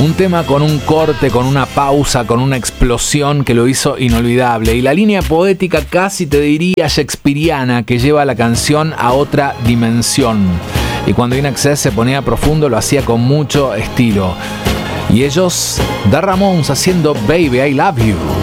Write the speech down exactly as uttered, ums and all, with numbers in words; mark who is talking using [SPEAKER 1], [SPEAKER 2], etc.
[SPEAKER 1] Un tema con un corte, con una pausa, con una explosión que lo hizo inolvidable. Y la línea poética, casi te diría shakespeariana, que lleva la canción a otra dimensión. Y cuando In Excess se ponía profundo, lo hacía con mucho estilo. Y ellos, The Ramones haciendo Baby I Love You.